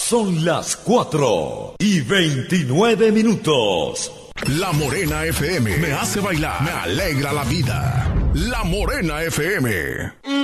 Son las 4:29. La Morena FM me hace bailar, me alegra la vida. La Morena FM.